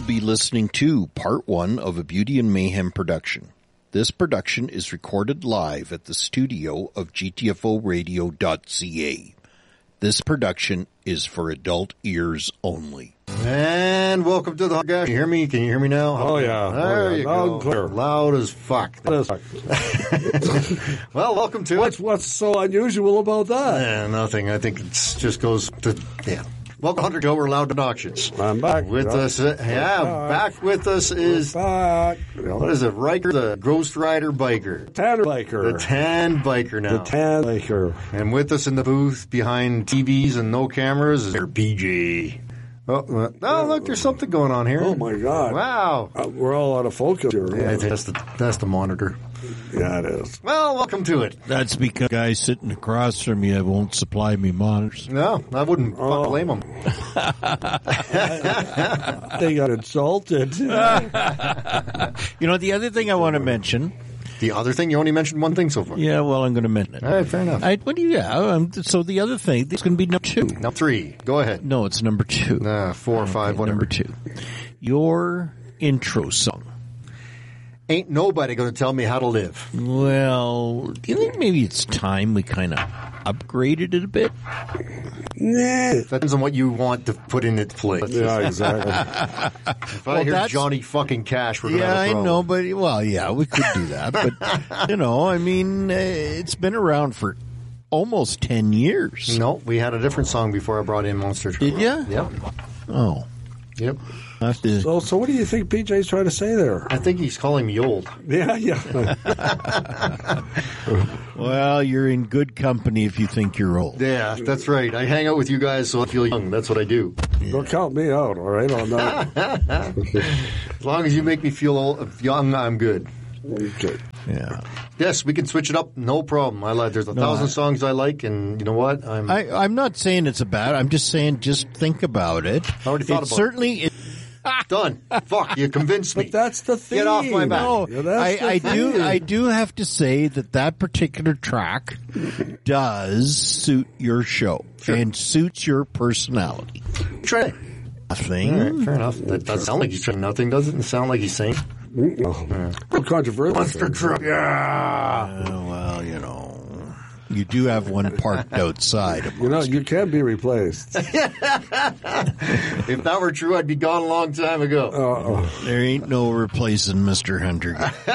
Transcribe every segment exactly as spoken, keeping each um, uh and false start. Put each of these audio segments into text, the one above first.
will be listening to part one of a Beauty and Mayhem production. This production is recorded live at the studio of G T F O radio dot C A. This production is for adult ears only. And welcome to the Gash. Can you hear me? Can you hear me now? Oh, yeah. There oh, yeah. you Loud go. and clear. Loud as fuck. Loud as fuck. Well, welcome to what's, it. What's so unusual about that? Yeah, nothing. I think it just goes to, yeah. Welcome to Hunter Joe. We're loud obnoxious. I'm back. With yeah. us, uh, yeah, back. back with us is, back. What is it, Riker, the Ghost Rider biker. Tan biker. The tan biker now. The tan biker. And with us in the booth behind T Vs and no cameras is P J. Oh, uh, oh, look, there's something going on here. Oh, my God. Wow. Uh, we're all out of focus here. Yeah, I think that's the, that's the monitor. Yeah, it is. Well, welcome to it. That's because the guy sitting across from you won't supply me monitors. No, I wouldn't Oh. blame him. They got insulted. You know, the other thing I want to mention. The other thing, you only mentioned one thing so far. Yeah, well, I'm going to mention it. All right, fair enough. I, what do you, yeah, um, so the other thing, it's going to be number two. Now three. Go ahead. No, it's number two. Uh, four or five, Okay, whatever. Number two. Your intro song. Ain't nobody going to tell me how to live. Well, do you think maybe it's time we kind of upgraded it a bit? Nah. That depends on what you want to put in its place. Yeah, exactly. If I Well, hear that's- Johnny fucking Cash, we're going to Yeah, have a I problem. know, but, well, yeah, we could do that. But, you know, I mean, uh, it's been around for almost ten years. No, we had a different song before I brought in Monster Truck. Did ya? Yep. Oh. Yep. I have to- So, so what do you think P J's trying to say there? I think he's calling me old. Yeah, yeah. Well, you're in good company if you think you're old. Yeah, that's right. I hang out with you guys so I feel young. That's what I do. Don't count me out, all right, on that. As long as you make me feel old, young, I'm good. Okay. Yeah. Yes, we can switch it up. No problem. I like. There's a No, thousand I- songs I like, and you know what? I'm. I, I'm not saying it's a bad. I'm just saying just think about it. I already thought it about it. certainly it. done. Fuck, you convinced me. But that's the thing. Get off my back. No, Yeah, that's I, the I do. thing. I do have to say that that particular track does suit your show Sure. and suits your personality. Try. Nothing. All right, fair enough. That doesn't sound like he's trying nothing, does it? It sound like he's saying. No. Well, controversial. Monster Truck. Yeah. Uh, well, you know, you do have one parked outside. Of You know, you can be replaced. If that were true, I'd be gone a long time ago. Uh-oh. There ain't no replacing Mister Hunter.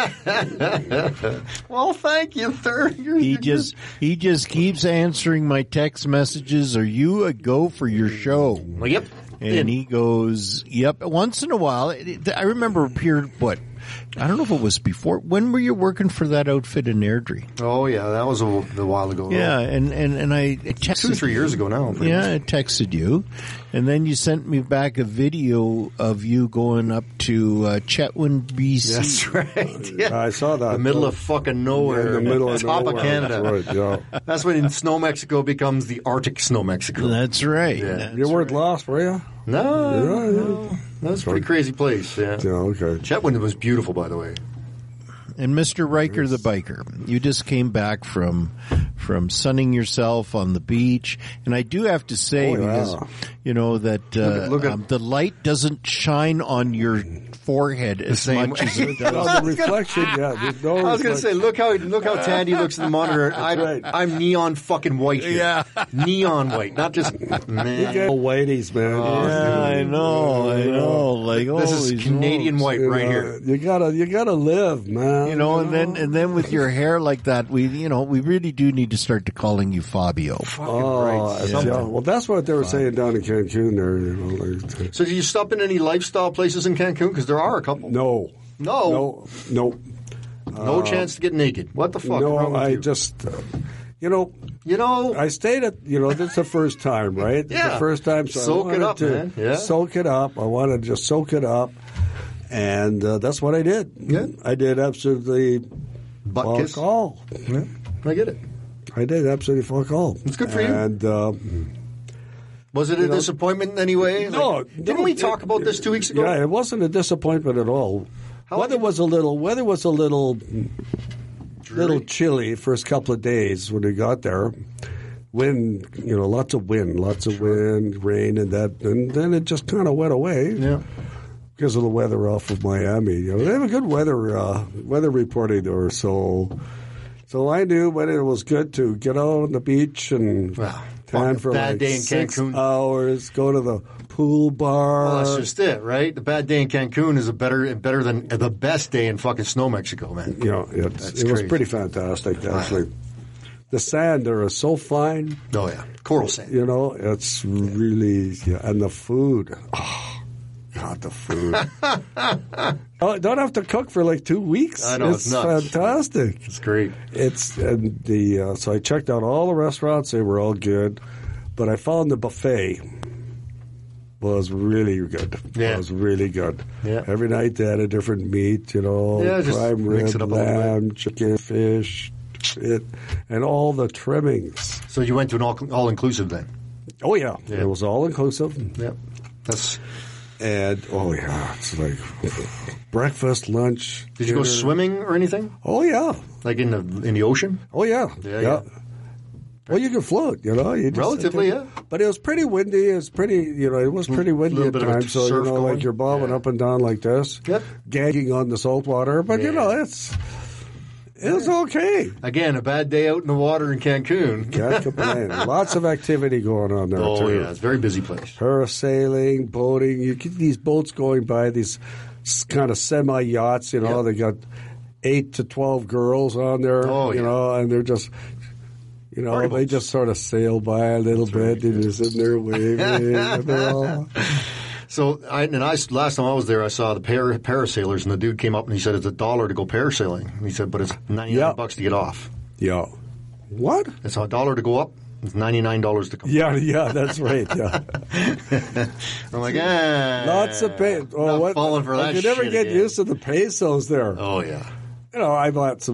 Well, thank you, sir. You're, He you're just he just keeps answering my text messages. Are you a go for your show? Well, yep. And In. he goes, yep. Once in a while, it, it- I remember here, what, I don't know if it was before. When were you working for that outfit in Airdrie? Oh, yeah, that was a, a while ago. Yeah, and, and, and I texted Two, three years ago now. pretty Yeah, much. I texted you, and then you sent me back a video of you going up to uh, Chetwynd, B C. That's right. Yeah. I saw that. The middle of fucking nowhere. In the middle of top nowhere. of Canada. That's right, yeah. That's when Snow Mexico becomes the Arctic Snow Mexico. That's right. Yeah. That's You weren't right. lost, were you? No, Yeah, yeah. no. That's a pretty crazy place, yeah. Yeah, okay. Chetwynd was beautiful, by the way. And Mister Riker the biker, you just came back from from sunning yourself on the beach, and I do have to say, Oh, yeah. because you know that uh, Look at- look at- um, the light doesn't shine on your forehead as same much way. as it Well, does. the reflection, yeah. There's no I was going to say, reflection. look how look how Tandy looks in the monitor. I'm, right. I'm neon fucking white here. Yeah. Neon white, not just You man. get whiteys, man. Yeah, I know, I know. Like This is holy Canadian smokes. white You right know, here. You gotta, you gotta live, man. You know, and then and then with your hair like that, we you know we really do need to start to calling you Fabio. Oh, right, yeah. something. Well, that's what they were saying down in Cancun there. You know, like, So, do you stop in any lifestyle places in Cancun? Because there are a couple. no, No. no, no, No chance to get naked. What the fuck? is wrong no. with I you? just, uh, you know, you know, I stayed at, you know, this is the first time, right? It's Yeah. the first time. So Soak I it wanted up, to man. Yeah. Soak it up. I wanted to just soak it up. And uh, that's what I did. Yeah. I did absolutely butt fuck kiss. all. Yeah, I get it. I did absolutely fuck all. It's good for you. And uh, Was it a You know- disappointment in any way? No, Like, didn't no, we it- talk about this two weeks ago? yeah, it wasn't a disappointment at all. How Weather long- was a little. Weather was a little, Dreary? little chilly first couple of days when we got there. Wind, you know, lots of wind, lots of wind, rain, and that, and then it just kind of went away. Yeah. because of the weather off of Miami. You know, they have a good weather uh, weather reporting there, so so I knew when it was good to get out on the beach and Well, tan for bad like day in six Cancun. hours, go to the pool bar. Well, that's just it, right? The bad day in Cancun is a better better than the best day in fucking Snow Mexico, man. You know, it's, That's it was crazy. pretty fantastic, actually. The sand there is so fine. Oh yeah, coral sand. You know, it's really, yeah, and the food. Oh, God, the food. Oh, don't have to cook for like two weeks. I know, it's nuts. fantastic. It's great. It's and the uh, so I checked out all the restaurants; they were all good, but I found the buffet was really good. Yeah. Was really good. Yeah. Every night they had a different meat. You know, Yeah, just prime mix rib, it up a little bit. lamb, chicken, fish, it, and all the trimmings. So you went to an all all inclusive then? Oh yeah, Yeah. it was all inclusive. Yep. That's. And oh yeah, it's like breakfast, lunch. Did you go dinner. swimming or anything? Oh yeah, Like in the in the ocean? oh yeah, Yeah, yeah. Well, you can float, you know. You just Relatively, sit there. yeah. But it was pretty windy. It was pretty, you know, it was pretty windy little at bit of a times. So you surf know, going. like you're bobbing Yeah. up and down like this, Yep. gagging on the salt water. But you Yeah. know, it's it's okay. Again, a bad day out in the water in Cancun. Can't complain. Lots of activity going on there Oh too. yeah, it's a very busy place. Parasailing, boating. You get these boats going by, these kind of semi yachts. You know, Yeah. they got eight to twelve girls on there. Oh, you yeah. know, and they're just, you know, Party they boats. just sort of sail by a little bit. And you're sitting there waving. and they're all, So, I, and I last time I was there, I saw the para, parasailers, and the dude came up and he said it's a dollar to go parasailing. And he said, but it's ninety nine Yeah. bucks to get off. yeah. What? It's a dollar to go up. It's ninety nine dollars to come. Yeah, yeah, that's right. Yeah, I'm like, ah, lots of pay. Oh, not what? falling for I that could never shit get again. used to the pesos there. Oh yeah. You know, I bought some